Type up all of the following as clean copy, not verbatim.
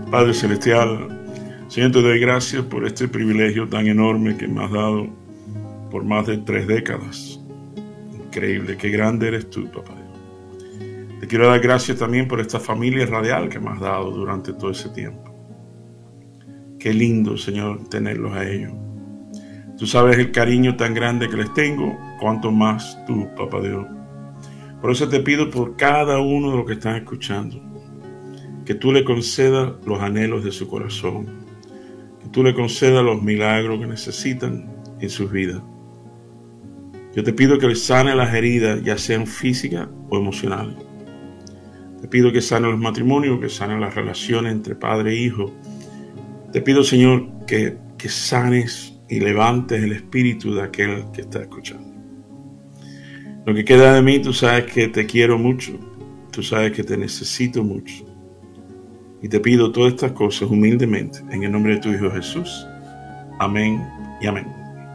Padre Celestial, Señor, te doy gracias por este privilegio tan enorme que me has dado por más de 3 décadas. Increíble, qué grande eres tú, papá Dios. Te quiero dar gracias también por esta familia radial que me has dado durante todo ese tiempo. Qué lindo, Señor, tenerlos a ellos. Tú sabes el cariño tan grande que les tengo, cuanto más tú, papá Dios. Por eso te pido por cada uno de los que están escuchando, que tú le concedas los anhelos de su corazón, que tú le concedas los milagros que necesitan en sus vidas. Yo te pido que les sane las heridas, ya sean físicas o emocionales. Te pido que sane los matrimonios, que sane las relaciones entre padre e hijo. Te pido, Señor, que sanes y levantes el espíritu de aquel que está escuchando. Lo que queda de mí, tú sabes que te quiero mucho, tú sabes que te necesito mucho. Y te pido todas estas cosas humildemente en el nombre de tu Hijo Jesús. Amén y amén.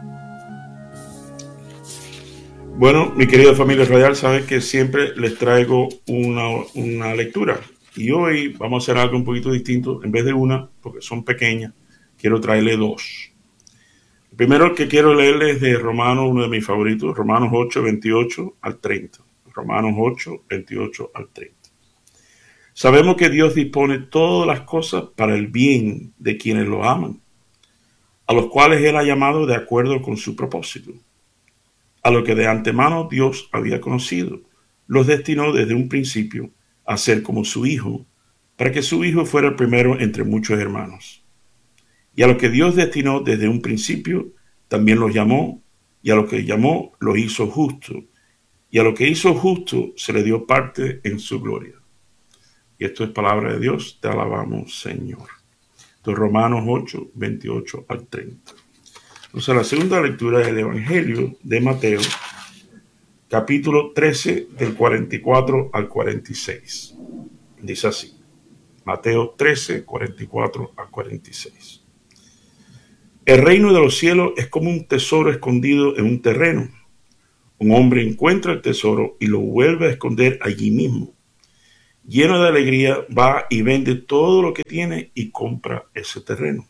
Bueno, mi querida familia radial, sabes que siempre les traigo una lectura. Y hoy vamos a hacer algo un poquito distinto. En vez de una, porque son pequeñas, quiero traerle 2. El primero que quiero leerles es de Romanos, uno de mis favoritos, Romanos 8, 28 al 30. Romanos 8, 28 al 30. Sabemos que Dios dispone todas las cosas para el bien de quienes lo aman, a los cuales Él ha llamado de acuerdo con su propósito. A lo que de antemano Dios había conocido, los destinó desde un principio a ser como su Hijo, para que su Hijo fuera el primero entre muchos hermanos. Y a los que Dios destinó desde un principio, también los llamó, y a los que llamó, los hizo justo, y a lo que hizo justo se le dio parte en su gloria. Y esto es palabra de Dios, te alabamos, Señor. Entonces, Romanos 8, 28 al 30. Entonces, la segunda lectura es el Evangelio de Mateo, capítulo 13, del 44 al 46. Dice así, Mateo 13, 44 al 46. El reino de los cielos es como un tesoro escondido en un terreno. Un hombre encuentra el tesoro y lo vuelve a esconder allí mismo. Lleno de alegría, va y vende todo lo que tiene y compra ese terreno.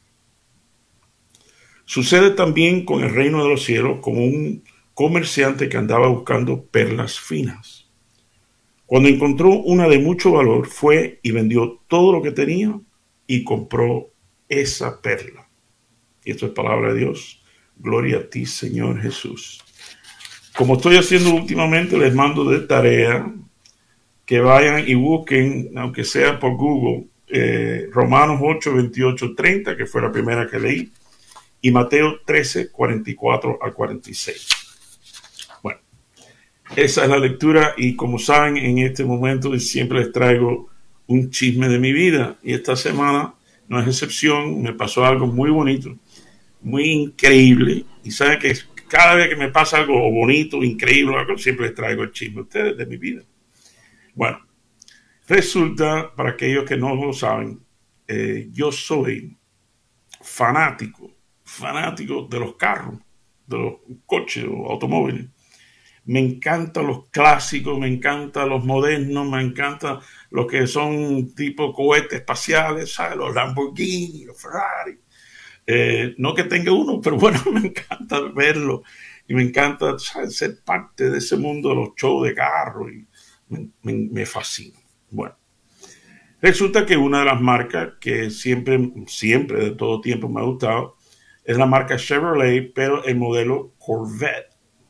Sucede también con el reino de los cielos, como un comerciante que andaba buscando perlas finas. Cuando encontró una de mucho valor, fue y vendió todo lo que tenía y compró esa perla. Y esto es palabra de Dios. Gloria a ti, Señor Jesús. Como estoy haciendo últimamente, les mando de tarea que vayan y busquen, aunque sea por Google, Romanos 8, 28, 30, que fue la primera que leí, y Mateo 13, 44 al 46. Bueno, esa es la lectura y como saben, en este momento siempre les traigo un chisme de mi vida y esta semana no es excepción, me pasó algo muy bonito, muy increíble, y saben que cada vez que me pasa algo bonito, increíble, algo, siempre les traigo el chisme a ustedes de mi vida. Bueno, resulta, para aquellos que no lo saben, yo soy fanático de los carros, de los coches o automóviles. Me encantan los clásicos, me encantan los modernos, me encantan los que son tipo cohetes espaciales, ¿sabes? Los Lamborghini, los Ferrari. No que tenga uno, pero bueno, me encanta verlo y me encanta, ¿sabes?, ser parte de ese mundo de los shows de carros y me fascina. Bueno, resulta que una de las marcas que siempre de todo tiempo me ha gustado es la marca Chevrolet, pero el modelo Corvette.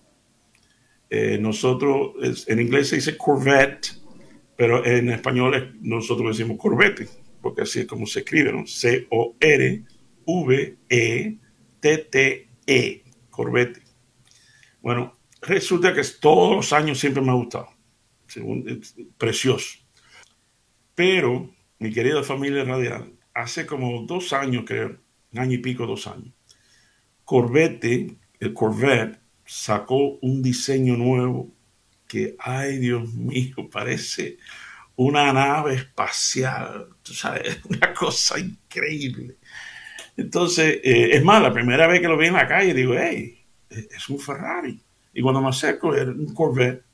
Nosotros, en inglés se dice Corvette, pero en español nosotros decimos Corvette, porque así es como se escribe, ¿no? C-O-R-V-E-T-T-E, Corvette. Bueno, resulta que todos los años siempre me ha gustado. Es precioso. Pero, mi querida familia radial, hace como 2 años, creo, 1 año y pico, 2 años, el Corvette sacó un diseño nuevo que, ay Dios mío, parece una nave espacial, tú sabes, una cosa increíble. Entonces, es más, la primera vez que lo vi en la calle, digo, hey, es un Ferrari. Y cuando me acerco, era un Corvette.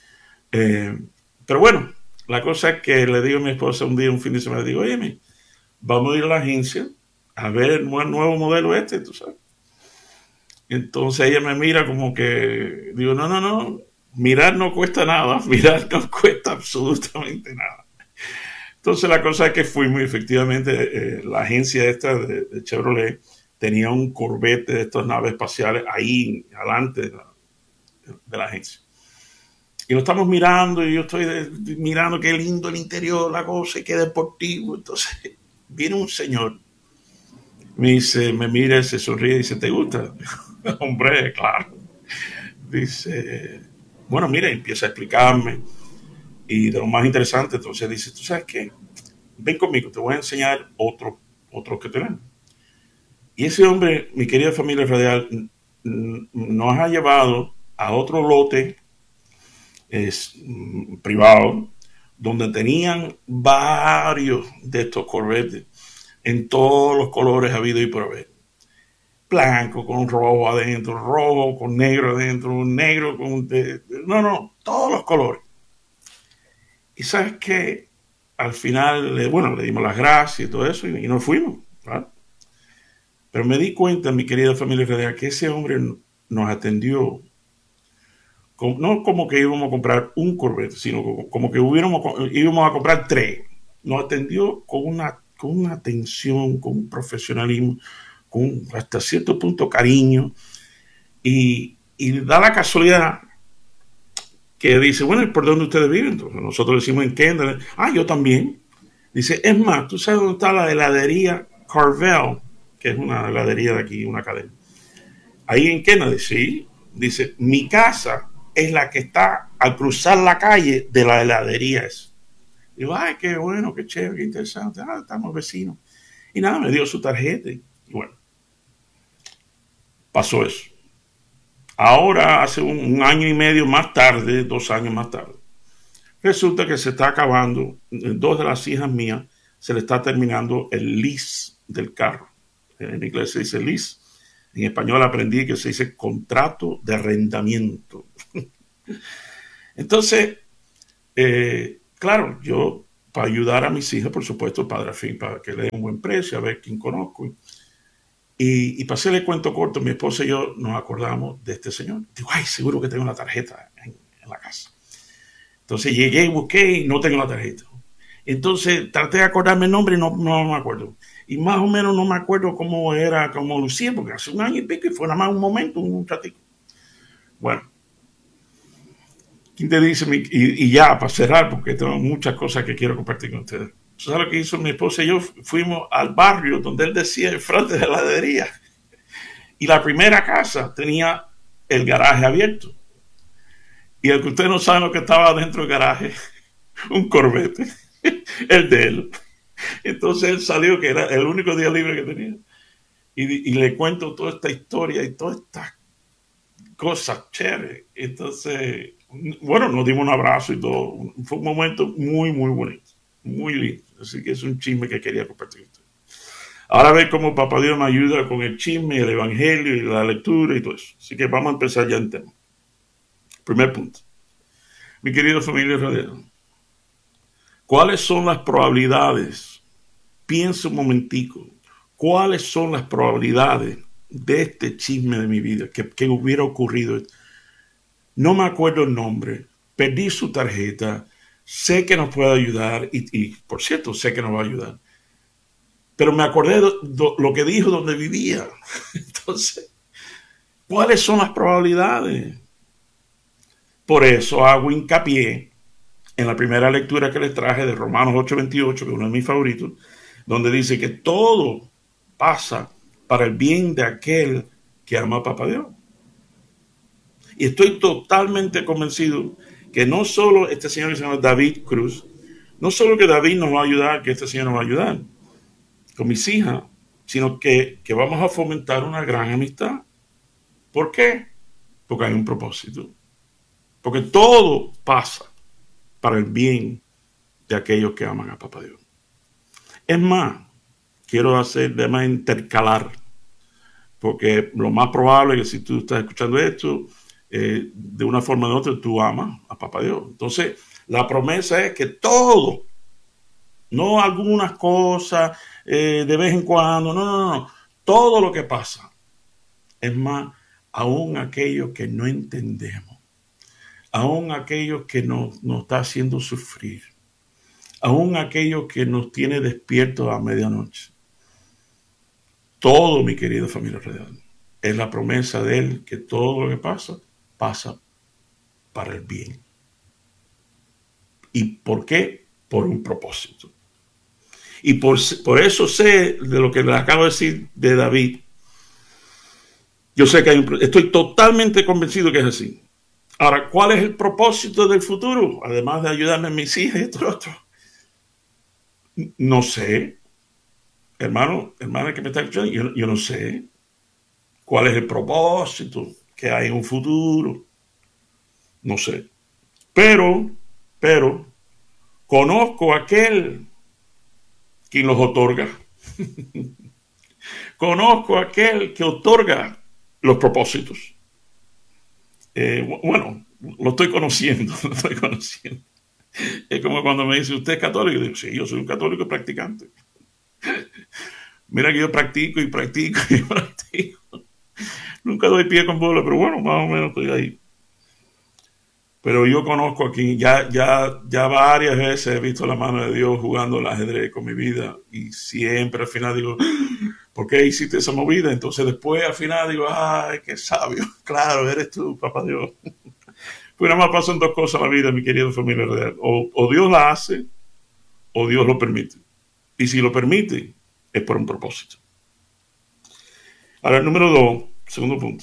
Pero bueno, la cosa es que le digo a mi esposa un día, un fin de semana, digo, oye, vamos a ir a la agencia a ver el nuevo modelo tú sabes. Entonces ella me mira como que, digo, no, mirar no cuesta nada, mirar no cuesta absolutamente nada. Entonces la cosa es que fuimos y efectivamente la agencia esta de Chevrolet tenía un Corvette de estas naves espaciales ahí adelante de la agencia. Y lo estamos mirando y yo estoy mirando qué lindo el interior, la cosa, y qué deportivo. Entonces viene un señor, me dice, me mira, se sonríe y dice, ¿te gusta? Hombre, claro. Dice, bueno, mira, empieza a explicarme. Y de lo más interesante, entonces dice, ¿tú sabes qué? Ven conmigo, te voy a enseñar otro que tenemos. Y ese hombre, mi querida familia radial, nos ha llevado a otro lote privado, donde tenían varios de estos Corvettes en todos los colores habido y por haber. Blanco con rojo adentro, rojo con negro adentro, negro con... no, todos los colores. Y sabes que al final, bueno, le dimos las gracias y todo eso y nos fuimos, ¿verdad? Pero me di cuenta, mi querida familia radial, que ese hombre nos atendió no como que íbamos a comprar un Corvette, sino como que íbamos a comprar tres. Nos atendió con una atención, con un profesionalismo, con hasta cierto punto cariño. Y da la casualidad que dice, bueno, ¿y por dónde ustedes viven? Entonces, nosotros decimos en Kendall. Yo también. Dice, es más, ¿tú sabes dónde está la heladería Carvel? Que es una heladería de aquí, una cadena. Ahí en Kennedy, sí. Dice, mi casa es la que está al cruzar la calle de la heladería. Digo, ay, qué bueno, qué chévere, qué interesante. Estamos vecinos. Y nada, me dio su tarjeta. Y bueno, pasó eso. Ahora, hace un año y medio más tarde, 2 años más tarde, resulta que se está acabando, dos de las hijas mías, se le está terminando el lease del carro. En inglés se dice lease. En español aprendí que se dice contrato de arrendamiento. Entonces, claro, yo para ayudar a mis hijas, por supuesto, padre fin, para que le den un buen precio, a ver quién conozco. Y para hacerle cuento corto, mi esposa y yo nos acordamos de este señor. Digo, ay, seguro que tengo una tarjeta en la casa. Entonces llegué y busqué y no tengo la tarjeta. Entonces traté de acordarme el nombre y no me acuerdo. Y más o menos no me acuerdo cómo era, cómo lucía, porque hace un año y pico y fue nada más un momento, un ratito. Bueno, ¿quién te dice? Y ya, para cerrar, porque tengo muchas cosas que quiero compartir con ustedes. ¿Sabes lo que hizo mi esposa y yo? Fuimos al barrio donde él decía, el frente de la heladería. Y la primera casa tenía el garaje abierto. Y el que usted no sabe lo que estaba dentro del garaje, un Corvette, el de él. Entonces él salió, que era el único día libre que tenía. Y le cuento toda esta historia y todas estas cosas chéveres. Entonces, bueno, nos dimos un abrazo y todo. Fue un momento muy, muy bonito. Muy lindo. Así que es un chisme que quería compartir. Ahora a ver cómo Papá Dios me ayuda con el chisme, el evangelio y la lectura y todo eso. Así que vamos a empezar ya en tema. Primer punto. Mi querido familia radial, ¿cuáles son las probabilidades? Piensa un momentico. ¿Cuáles son las probabilidades de este chisme de mi vida que hubiera ocurrido? No me acuerdo el nombre. Perdí su tarjeta. Sé que nos puede ayudar y por cierto, sé que nos va a ayudar. Pero me acordé de lo que dijo donde vivía. Entonces, ¿cuáles son las probabilidades? Por eso hago hincapié en la primera lectura que les traje de Romanos 8:28, que es uno de mis favoritos, donde dice que todo pasa para el bien de aquel que ama a Papá Dios. Y estoy totalmente convencido que no solo este señor que se llama David Cruz, no solo que David nos va a ayudar, que este señor nos va a ayudar con mis hijas, sino que vamos a fomentar una gran amistad. ¿Por qué? Porque hay un propósito. Porque todo pasa para el bien de aquellos que aman a Papá Dios. Es más, quiero hacer de más intercalar, porque lo más probable es que si tú estás escuchando esto, de una forma u otra tú amas a Papá Dios. Entonces, la promesa es que todo No algunas cosas de vez en cuando. No, no, no. Todo lo que pasa. Es más, aún aquello que no entendemos. Aún aquello que nos está haciendo sufrir. Aún aquello que nos tiene despiertos a medianoche. Todo, mi querida familia alrededor, es la promesa de Él que todo lo que pasa, pasa para el bien. ¿Y por qué? Por un propósito. Y por eso sé de lo que le acabo de decir de David. Yo sé que estoy totalmente convencido que es así. Ahora, ¿cuál es el propósito del futuro? Además de ayudarme a mis hijas y esto y otro. No sé. Hermana que me está escuchando, yo no sé cuál es el propósito que hay en un futuro. No sé. Pero, conozco a aquel quien los otorga. Conozco a aquel que otorga los propósitos. Bueno, lo estoy conociendo, lo estoy conociendo. Es como cuando me dice, ¿usted es católico? Yo digo, sí, yo soy un católico practicante. Mira que yo practico y practico y practico. Nunca doy pie con bola, pero bueno, más o menos estoy ahí. Pero yo conozco aquí, ya varias veces he visto la mano de Dios jugando el ajedrez con mi vida y siempre al final digo, ¿por qué hiciste esa movida? Entonces después al final digo, ay, qué sabio, claro, eres tú, papá Dios. Pues nada más pasan dos cosas en la vida, mi querida familia real. O Dios la hace o Dios lo permite. Y si lo permite, es por un propósito. Ahora, número 2, segundo punto.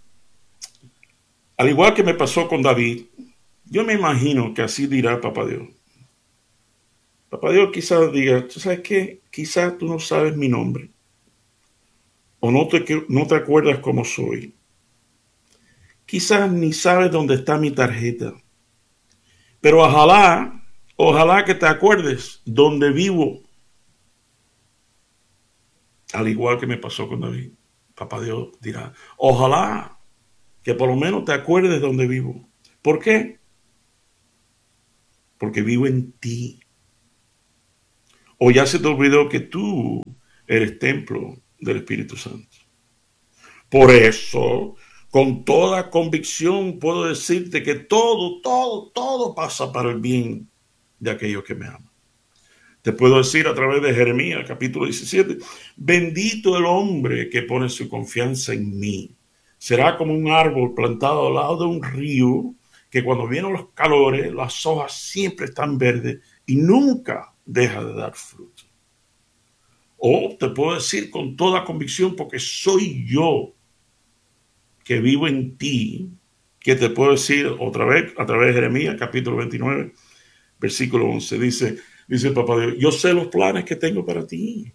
Al igual que me pasó con David, yo me imagino que así dirá Papá Dios. Papá Dios quizás diga, ¿tú sabes qué? Quizás tú no sabes mi nombre. O no te acuerdas cómo soy. Quizás ni sabes dónde está mi tarjeta. Pero ojalá que te acuerdes dónde vivo. Al igual que me pasó con David. Papá Dios dirá, ojalá que por lo menos te acuerdes dónde vivo. ¿Por qué? Porque vivo en ti. O ya se te olvidó que tú eres templo del Espíritu Santo. Por eso, con toda convicción puedo decirte que todo pasa para el bien de aquellos que me aman. Te puedo decir a través de Jeremías, capítulo 17, bendito el hombre que pone su confianza en mí. Será como un árbol plantado al lado de un río, que cuando vienen los calores, las hojas siempre están verdes y nunca deja de dar fruto. O te puedo decir con toda convicción, porque soy yo que vivo en ti, que te puedo decir otra vez a través de Jeremías, capítulo 29, versículo 11, dice el Papá Dios, yo sé los planes que tengo para ti.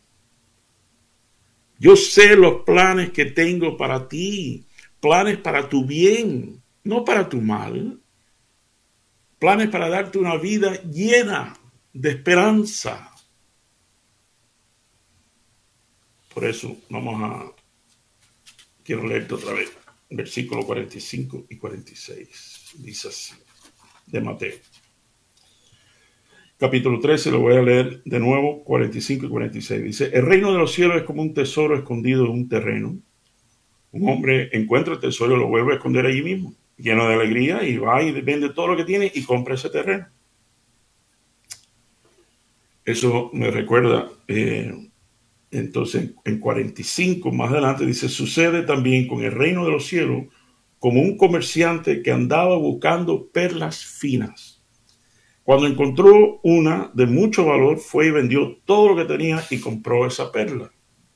Yo sé los planes que tengo para ti, planes para tu bien, no para tu mal, planes para darte una vida llena de esperanza. Por eso quiero leerte otra vez, versículo 45 y 46, dice así, de Mateo. Capítulo 13, lo voy a leer de nuevo, 45 y 46. Dice, el reino de los cielos es como un tesoro escondido en un terreno. Un hombre encuentra el tesoro y lo vuelve a esconder allí mismo, lleno de alegría, y va y vende todo lo que tiene y compra ese terreno. Eso me recuerda, entonces en 45 más adelante dice, sucede también con el reino de los cielos como un comerciante que andaba buscando perlas finas. Cuando encontró una de mucho valor, fue y vendió todo lo que tenía y compró esa perla.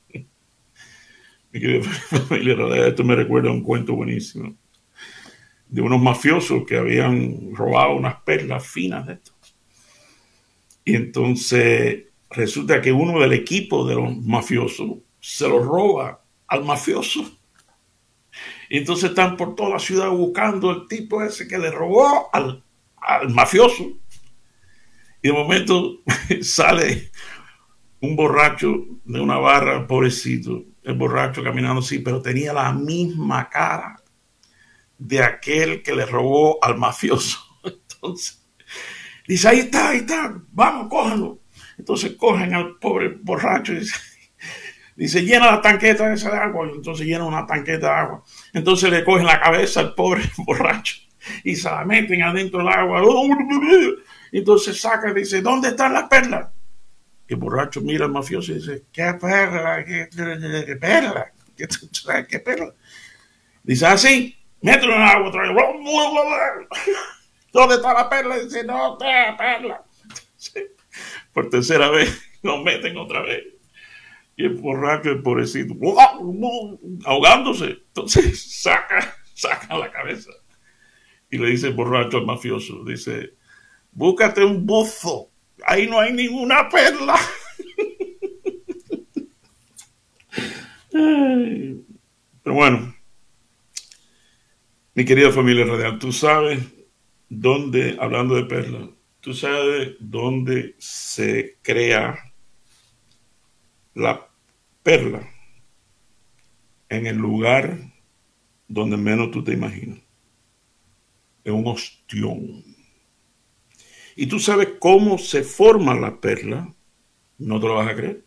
Mi querida familia, esto me recuerda a un cuento buenísimo de unos mafiosos que habían robado unas perlas finas de esto. Y entonces resulta que uno del equipo de los mafiosos se lo roba al mafioso. Y entonces están por toda la ciudad buscando el tipo ese que le robó al mafioso. Y de momento sale un borracho de una barra, pobrecito, el borracho caminando así, pero tenía la misma cara de aquel que le robó al mafioso. Entonces, dice, ahí está, vamos, cójanlo. Entonces cogen al pobre borracho y dice, llena la tanqueta esa de agua. Entonces llena una tanqueta de agua. Entonces le cogen la cabeza al pobre borracho y se la meten adentro del agua. Entonces saca y dice, ¿dónde están las perlas? Y el borracho mira al mafioso y dice, ¿qué perla? ¿Qué perla? ¿Qué perla? Dice, así, mételo en el agua otra vez. ¿Dónde está la perla? Dice, no está la perla. Sí. Por tercera vez, lo meten otra vez. Y el borracho, el pobrecito, ahogándose. Entonces saca la cabeza. Y le dice el borracho al mafioso, dice, búscate un buzo. Ahí no hay ninguna perla. Pero bueno, mi querida familia radial, tú sabes dónde, hablando de perlas, tú sabes dónde se crea la perla, en el lugar donde menos tú te imaginas, en un ostión. Y tú sabes cómo se forma la perla, no te lo vas a creer.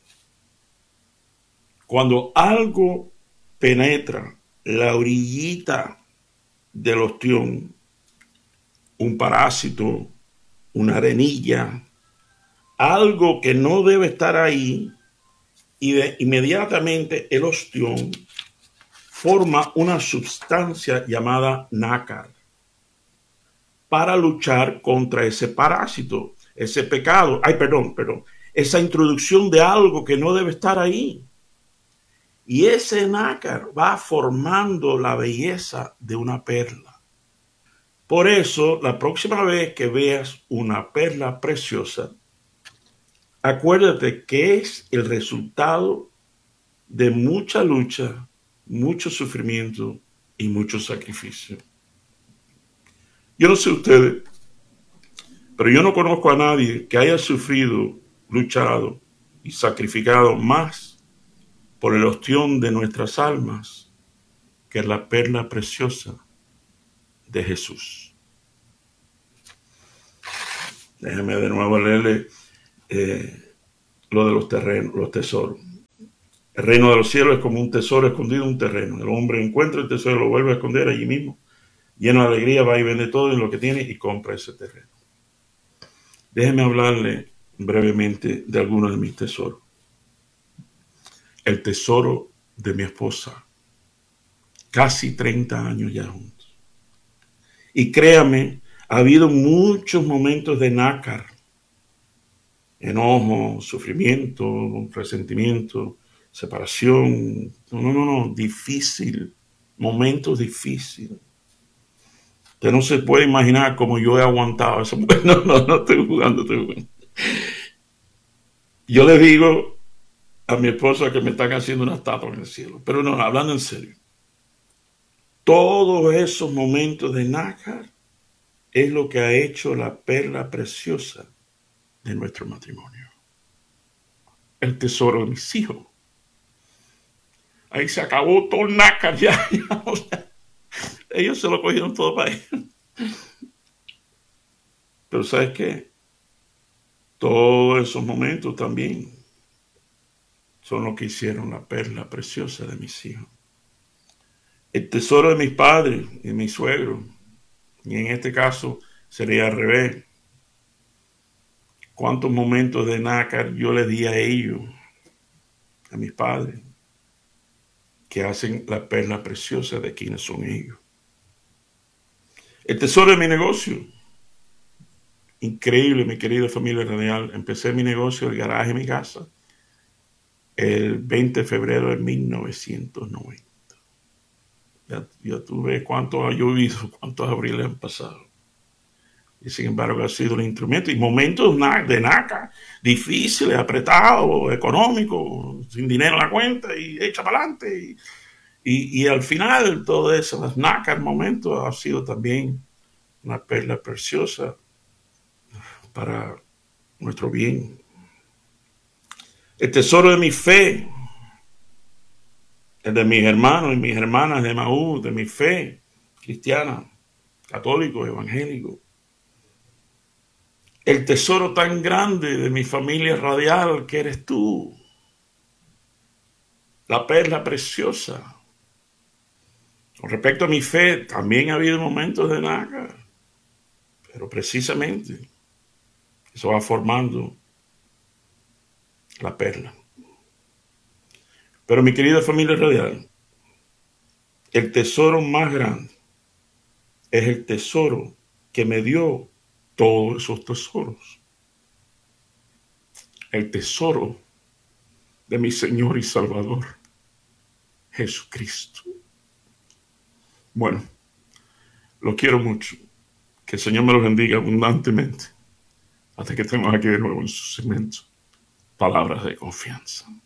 Cuando algo penetra la orillita del ostión, un parásito, una arenilla, algo que no debe estar ahí, y inmediatamente el ostión forma una sustancia llamada nácar para luchar contra ese parásito, ese pecado, esa introducción de algo que no debe estar ahí. Y ese nácar va formando la belleza de una perla. Por eso, la próxima vez que veas una perla preciosa, acuérdate que es el resultado de mucha lucha, mucho sufrimiento y mucho sacrificio. Yo no sé ustedes, pero yo no conozco a nadie que haya sufrido, luchado y sacrificado más por el ostión de nuestras almas que la perla preciosa de Jesús. Déjeme de nuevo leerle lo de los terrenos, los tesoros. El reino de los cielos es como un tesoro escondido en un terreno. El hombre encuentra el tesoro, lo vuelve a esconder allí mismo. Lleno de alegría, va y vende todo en lo que tiene y compra ese terreno. Déjeme hablarle brevemente de algunos de mis tesoros. El tesoro de mi esposa. Casi 30 años ya juntos. Y créame, ha habido muchos momentos de nácar. Enojo, sufrimiento, resentimiento, separación. No, difícil. Momentos difíciles. Usted no se puede imaginar cómo yo he aguantado eso. No, estoy jugando. Yo le digo a mi esposa que me están haciendo una estatua en el cielo. Pero no, hablando en serio. Todos esos momentos de nácar es lo que ha hecho la perla preciosa de nuestro matrimonio. El tesoro de mis hijos. Ahí se acabó todo el nácar ya. O sea, ellos se lo cogieron todo para ellos. Pero ¿sabes qué? Todos esos momentos también son lo que hicieron la perla preciosa de mis hijos. El tesoro de mis padres y de mis suegros. Y en este caso sería al revés. ¿Cuántos momentos de nácar yo les di a ellos, a mis padres, que hacen la perla preciosa de quienes son ellos? El tesoro de mi negocio. Increíble, mi querida familia radial. Empecé mi negocio, el garaje de mi casa, el 20 de febrero de 1990. Ya tú ves cuánto ha llovido, cuántos abriles han pasado. Y sin embargo ha sido un instrumento. Y momentos de nácar, difíciles, apretados, económicos, sin dinero en la cuenta y echa para adelante. Y al final, todo eso, las nácar momentos, ha sido también una perla preciosa para nuestro bien. El tesoro de mi fe, el de mis hermanos y mis hermanas de Maú, de mi fe cristiana, católico, evangélico. el tesoro tan grande de mi familia radial que eres tú, la perla preciosa. Con respecto a mi fe, también ha habido momentos de naca, pero precisamente eso va formando la perla. Pero mi querida familia radial, el tesoro más grande es el tesoro que me dio todos esos tesoros. El tesoro de mi Señor y Salvador, Jesucristo. Bueno, los quiero mucho. Que el Señor me los bendiga abundantemente. Hasta que estemos aquí de nuevo en su segmento. Palabras de confianza.